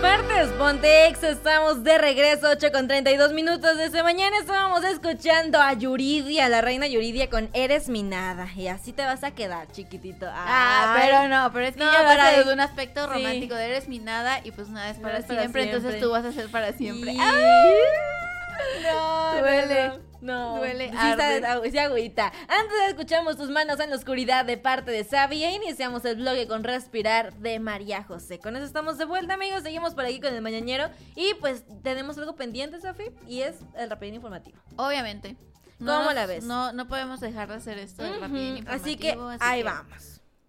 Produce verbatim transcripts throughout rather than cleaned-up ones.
Partes Pontex, estamos de regreso, ocho con treinta y dos minutos. Desde mañana estábamos escuchando a Yuridia, la reina Yuridia con Eres mi nada. Y así te vas a quedar, chiquitito. Ay. Ah, pero no, pero es que No, ya pasa pero- desde un aspecto romántico Sí. de eres mi nada y pues nada es para, No es para siempre, entonces siempre. tú vas a ser para siempre. Y- ¡Ay! No, Duele. no, no. Duele, Sí, arde. está- sí, agüita. Antes escuchamos Tus manos en la oscuridad de parte de Sabi e iniciamos el bloque con Respirar de María José. Con eso estamos de vuelta, amigos. Seguimos por aquí con el mañanero y pues tenemos algo pendiente, Safi, y es el rapidín informativo. Obviamente. ¿Cómo nos- la ves? No, no podemos dejar de hacer esto del Ujú, rapidín así que informativo, así ahí que- vamos.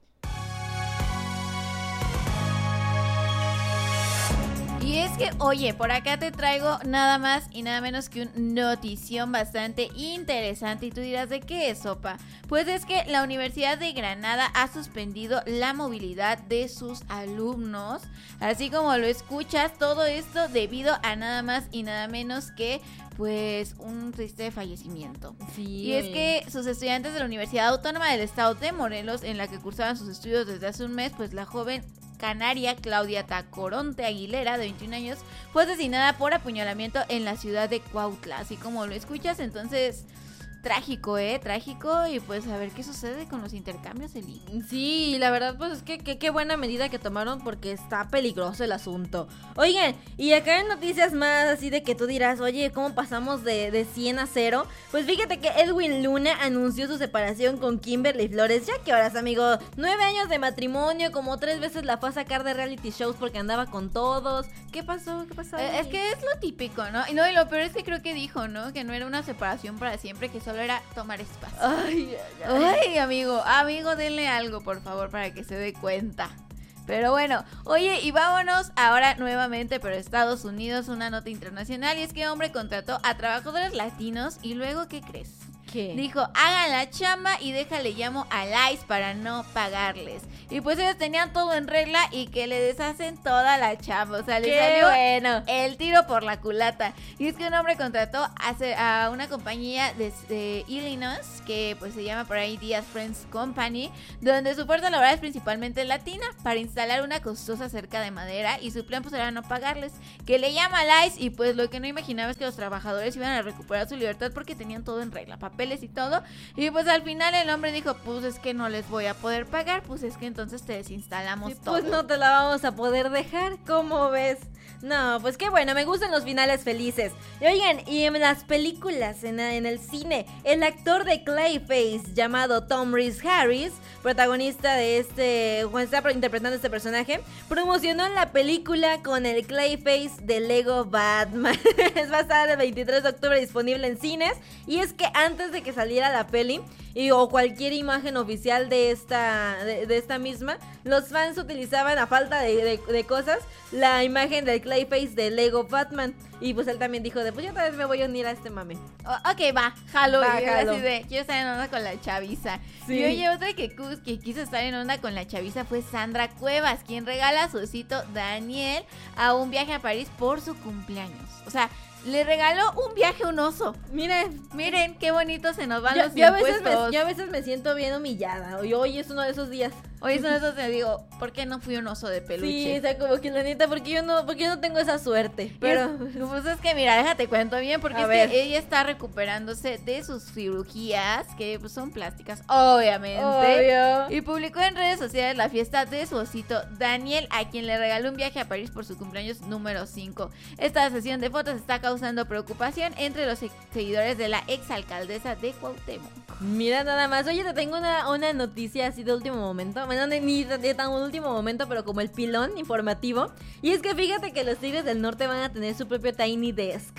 Y es que, oye, por acá te traigo nada más y nada menos que un notición bastante interesante. Y tú dirás, ¿de qué es, sopa? Pues es que la Universidad de Granada ha suspendido la movilidad de sus alumnos. Así como lo escuchas, todo esto debido a nada más y nada menos que, pues, un triste fallecimiento. Sí, Y es que sus estudiantes de la Universidad Autónoma del Estado de Morelos, en la que cursaban sus estudios desde hace un mes, pues la joven canaria Claudia Tacoronte Aguilera, de veintiún años, fue asesinada por apuñalamiento en la ciudad de Cuautla, así como lo escuchas. Entonces, trágico, ¿eh? Trágico. Y pues a ver qué sucede con los intercambios, Eli. Sí, la verdad pues es que que- qué buena medida que tomaron porque está peligroso el asunto. Oigan, y acá en noticias más así de que tú dirás, oye, ¿cómo pasamos de, de cien a cero? Pues fíjate que Edwin Luna anunció su separación con Kimberly Flores, ya que horas, amigo, nueve años de matrimonio, como tres veces la fue a sacar de reality shows porque andaba con todos. ¿Qué pasó? ¿Qué pasó? Eh, es que es lo típico, ¿no? Y no, y lo peor es que creo que dijo, ¿no? Que no era una separación para siempre, que solo era tomar espacio. Ay, ay, ay. Ay, amigo, amigo, denle algo, por favor, para que se dé cuenta. Pero bueno, oye, y vámonos ahora nuevamente, pero Estados Unidos, una nota internacional, y es que hombre contrató a trabajadores latinos y luego, ¿qué crees? ¿Qué? Dijo, hagan la chamba y déjale llamo al I C E para no pagarles. Y pues ellos tenían todo en regla y que le deshacen toda la chamba. O sea, le ¡Qué salió bueno! el tiro por la culata. Y es que un hombre contrató a, hacer- a una compañía desde Illinois, que pues se llama por ahí Díaz Friends Company, donde su fuerza laboral es principalmente latina, para instalar una costosa cerca de madera, y su plan pues era no pagarles. Que le llama al I C E, y pues lo que no imaginaba es que los trabajadores iban a recuperar su libertad porque tenían todo en regla, papeles y todo. Y pues al final el hombre dijo, pues es que no les voy a poder pagar, pues es que entonces te desinstalamos Sí, todo. pues no te la vamos a poder dejar, ¿cómo ves? No, pues qué bueno, me gustan los finales felices. Y oigan, y en las películas, en, en el cine, el actor de Clayface llamado Tom Rhys Harris, protagonista de este, bueno, está interpretando este personaje, promocionó la película con el Clayface de Lego Batman. Va a estar el veintitrés de octubre disponible en cines. Y es que antes de que saliera la peli, y, o cualquier imagen oficial de esta, de, de esta misma, los fans utilizaban, a falta de, de, de cosas, la imagen del Clayface de Lego Batman. Y pues él también dijo de, pues yo otra vez me voy a unir a este mame. Oh, ok, va, jalo. Va, y jalo. así de, quiero estar en onda con la chaviza. Sí. Y oye, otra que, cu- que quiso estar en onda con la chaviza fue Sandra Cuevas, quien regala a su osito Daniel a un viaje a París por su cumpleaños. O sea, le regaló un viaje a un oso. Miren, Miren qué bonito se nos van yo, los yo a veces impuestos. me, yo a veces me siento bien humillada. Y hoy es uno de esos días. Oye, eso, eso te digo, ¿por qué no fui un oso de peluche? Sí, o sea, como que la neta, porque yo no, porque yo no tengo esa suerte. Pero Pero, pues es que mira, déjate cuento bien, porque A es ver. que ella está recuperándose de sus cirugías, que pues, son plásticas, obviamente. obvio. Y publicó en redes sociales la fiesta de su osito Daniel, a quien le regaló un viaje a París por su cumpleaños número cinco. Esta sesión de fotos está causando preocupación entre los ex- seguidores de la exalcaldesa de Cuauhtémoc. Mira nada más, oye, te tengo una, una noticia así de último momento. Bueno, ni ni de, de tan último momento, pero como el pilón informativo. Y es que fíjate que los Tigres del Norte van a tener su propio Tiny Desk.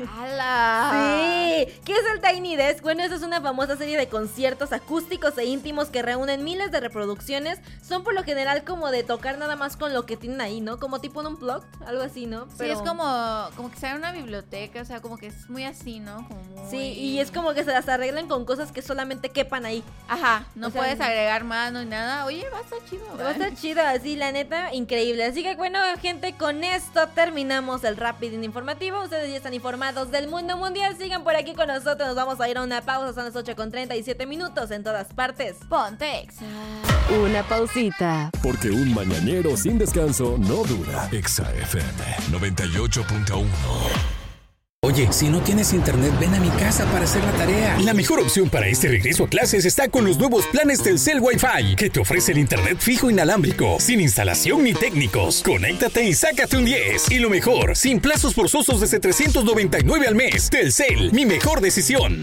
¡Hala! Sí, ¿qué es el Tiny Desk? Bueno, esa es una famosa serie de conciertos acústicos e íntimos que reúnen miles de reproducciones. Son por lo general como de tocar nada más con lo que tienen ahí, ¿no? Como tipo un unplugged, algo así, ¿no? Sí, Pero- es como, como que sea una biblioteca, o sea, como que es muy así, ¿no? Como muy... Sí, y es como que se las arreglan con cosas que solamente quepan ahí. Ajá, no O sea, puedes agregar mano y nada. Oye, va a estar chido, Va a estar chido, así, la neta, increíble. Así que bueno, gente, con esto terminamos el Rapidín informativo. Ustedes ya están informados amados del mundo mundial, sigan por aquí con nosotros. Nos vamos a ir a una pausa, son las ocho con treinta y siete minutos en todas partes. Ponte Exa. Una pausita. Porque un mañanero sin descanso no dura. Exa F M noventa y ocho punto uno. Oye, si no tienes internet, ven a mi casa para hacer la tarea. La mejor opción para este regreso a clases está con los nuevos planes Telcel Wi-Fi, que te ofrece el internet fijo inalámbrico, sin instalación ni técnicos. Conéctate y sácate un diez. Y lo mejor, sin plazos forzosos desde trescientos noventa y nueve al mes. Telcel, mi mejor decisión.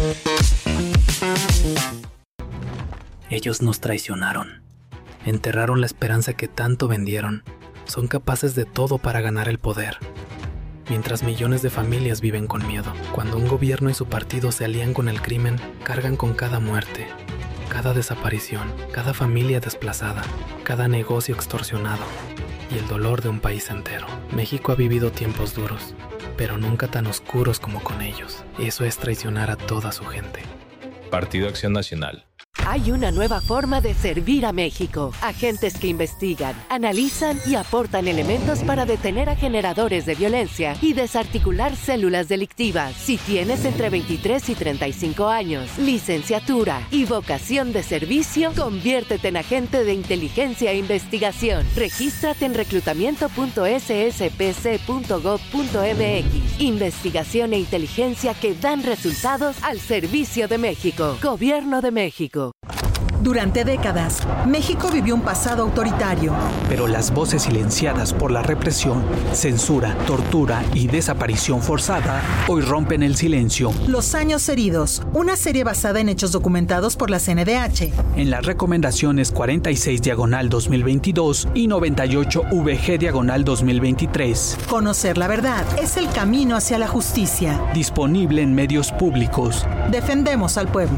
Ellos nos traicionaron. Enterraron la esperanza que tanto vendieron. Son capaces de todo para ganar el poder. Mientras millones de familias viven con miedo, cuando un gobierno y su partido se alían con el crimen, cargan con cada muerte, cada desaparición, cada familia desplazada, cada negocio extorsionado y el dolor de un país entero. México ha vivido tiempos duros, pero nunca tan oscuros como con ellos. Eso es traicionar a toda su gente. Partido Acción Nacional. Hay una nueva forma de servir a México. Agentes que investigan, analizan y aportan elementos para detener a generadores de violencia y desarticular células delictivas. Si tienes entre veintitrés y treinta y cinco años, licenciatura y vocación de servicio, conviértete en agente de inteligencia e investigación. Regístrate en reclutamiento punto s s p c punto gov punto m x. Investigación e inteligencia que dan resultados al servicio de México. Gobierno de México. Durante décadas, México vivió un pasado autoritario. Pero las voces silenciadas por la represión, censura, tortura y desaparición forzada hoy rompen el silencio. Los años heridos, una serie basada en hechos documentados por la C N D H. En las recomendaciones cuarenta y seis diagonal dos mil veintidós y noventa y ocho V G diagonal dos mil veintitrés. Conocer la verdad es el camino hacia la justicia. Disponible en medios públicos. Defendemos al pueblo.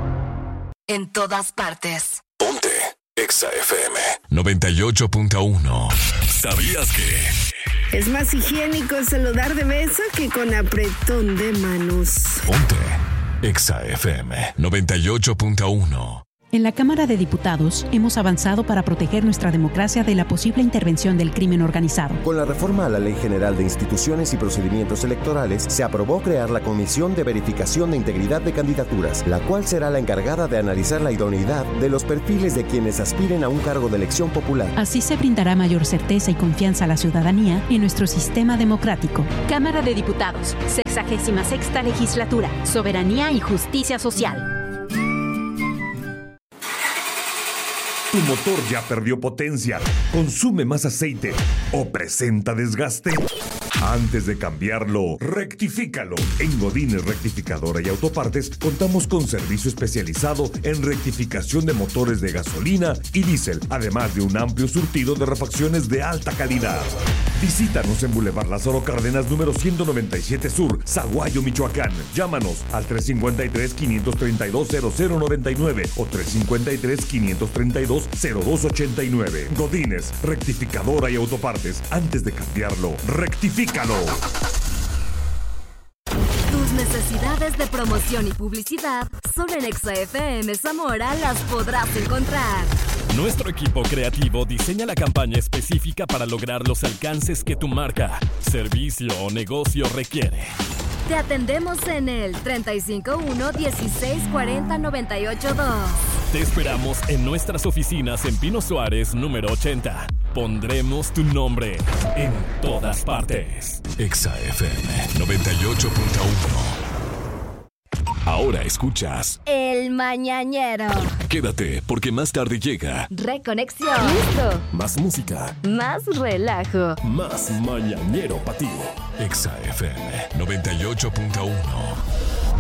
En todas partes. Ponte Exa F M noventa y ocho punto uno. ¿Sabías que? Es más higiénico saludar de beso que con apretón de manos. Ponte Exa F M noventa y ocho punto uno. En la Cámara de Diputados hemos avanzado para proteger nuestra democracia de la posible intervención del crimen organizado. Con la reforma a la Ley General de Instituciones y Procedimientos Electorales, se aprobó crear la Comisión de Verificación de Integridad de Candidaturas, la cual será la encargada de analizar la idoneidad de los perfiles de quienes aspiren a un cargo de elección popular. Así se brindará mayor certeza y confianza a la ciudadanía en nuestro sistema democrático. Cámara de Diputados, sexagésima sexta legislatura, soberanía y justicia social. Tu motor ya perdió potencia, consume más aceite o presenta desgaste. Antes de cambiarlo, rectifícalo. En Godínez Rectificadora y Autopartes contamos con servicio especializado en rectificación de motores de gasolina y diésel, además de un amplio surtido de refacciones de alta calidad. Visítanos en Boulevard Lázaro Cárdenas, número ciento noventa y siete Sur, Zaguayo, Michoacán. Llámanos al tres cinco tres, cinco tres dos, cero cero nueve nueve o tres cinco tres, cinco tres dos, cero dos ocho nueve. Godínez Rectificadora y Autopartes. Antes de cambiarlo, rectifícalo. Tus necesidades de promoción y publicidad solo en Exa F M Zamora las podrás encontrar. Nuestro equipo creativo diseña la campaña específica para lograr los alcances que tu marca, servicio o negocio requiere. Te atendemos en el treinta y cinco uno, dieciséis cuarenta, noventa y ocho dos. Te esperamos en nuestras oficinas en Pino Suárez, número ochenta. Pondremos tu nombre en todas partes. Exa F M noventa y ocho punto uno. Ahora escuchas El Mañanero. Quédate, porque más tarde llega Reconexión. Listo. Más música, más relajo, más mañanero para ti. Exa F M noventa y ocho punto uno.